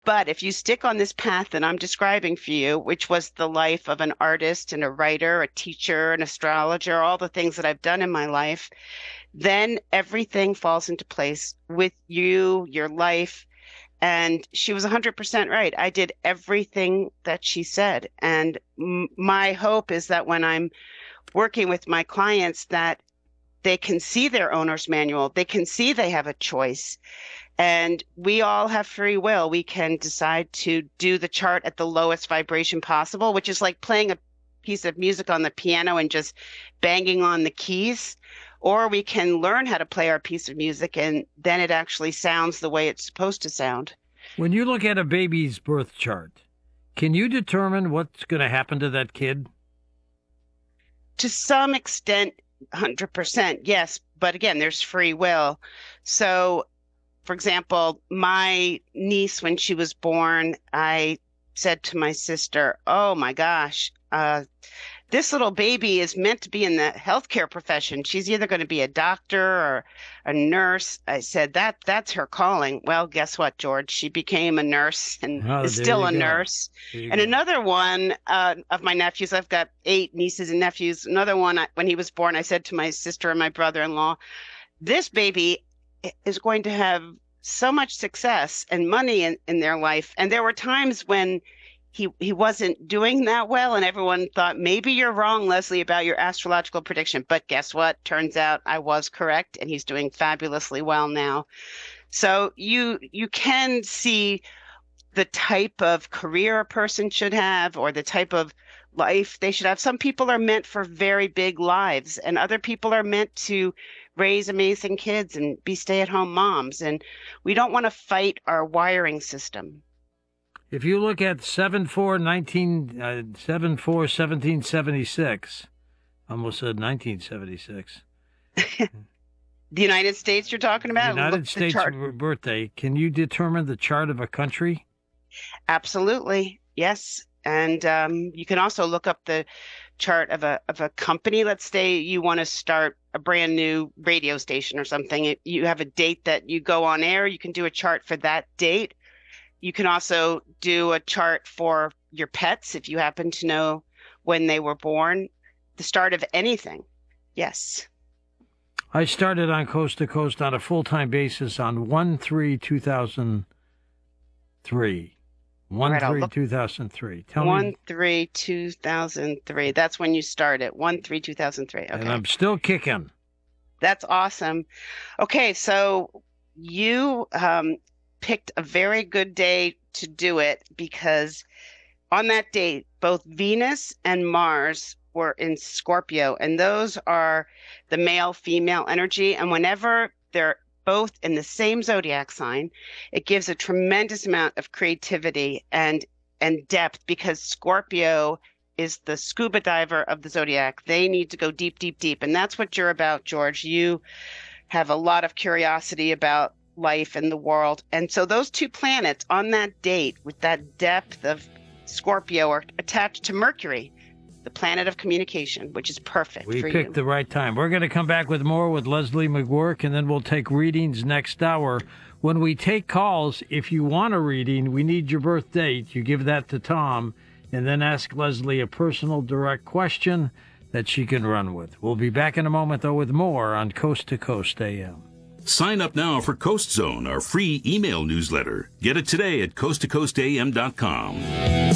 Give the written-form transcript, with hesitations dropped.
But if you stick on this path that I'm describing for you, which was the life of an artist and a writer, a teacher, an astrologer, all the things that I've done in my life, then everything falls into place with you, your life. And she was 100% right. I did everything that she said. And my hope is that when I'm working with my clients, that they can see their owner's manual, they can see they have a choice. And we all have free will. We can decide to do the chart at the lowest vibration possible, which is like playing a piece of music on the piano and just banging on the keys. Or we can learn how to play our piece of music and then it actually sounds the way it's supposed to sound. When you look at a baby's birth chart, can you determine what's going to happen to that kid? To some extent, 100%, yes. But again, there's free will. So, for example, my niece, when she was born, I said to my sister, "Oh my gosh, this little baby is meant to be in the healthcare profession. She's either going to be a doctor or a nurse." I said, that's her calling. Well, guess what, George? She became a nurse and is still a nurse. And another one of my nephews, I've got 8 nieces and nephews. Another one, when he was born, I said to my sister and my brother-in-law, this baby is going to have so much success and money in their life. And there were times when he wasn't doing that well, and everyone thought, maybe you're wrong, Leslie, about your astrological prediction. But guess what? Turns out I was correct, and he's doing fabulously well now. So you can see the type of career a person should have or the type of life they should have. Some people are meant for very big lives, and other people are meant to raise amazing kids and be stay-at-home moms. And we don't want to fight our wiring system. If you look at 7/4/1776, almost said 1976. The United States you're talking about? United States birthday. Can you determine the chart of a country? Absolutely, yes. And you can also look up the chart of a company. Let's say you want to start a brand new radio station or something. You have a date that you go on air. You can do a chart for that date. You can also do a chart for your pets if you happen to know when they were born, the start of anything. Yes. I started on Coast to Coast on a full-time basis on 1/3/2003. 1/3/2003. Tell me. 1/3/2003. That's when you started. 1/3/2003. Okay. And I'm still kicking. That's awesome. Okay, so you picked a very good day to do it because on that date, both Venus and Mars were in Scorpio, and those are the male-female energy. And whenever they're both in the same zodiac sign, it gives a tremendous amount of creativity and depth because Scorpio is the scuba diver of the zodiac. They need to go deep, deep, deep. And that's what you're about, George. You have a lot of curiosity about life and the world. And so those 2 planets on that date with that depth of Scorpio are attached to Mercury, the planet of communication, which is perfect for you. We picked the right time. We're going to come back with more with Leslie McGuirk, and then we'll take readings next hour. When we take calls, if you want a reading, we need your birth date. You give that to Tom, and then ask Leslie a personal, direct question that she can run with. We'll be back in a moment, though, with more on Coast to Coast AM. Sign up now for Coast Zone, our free email newsletter. Get it today at coasttocoastam.com.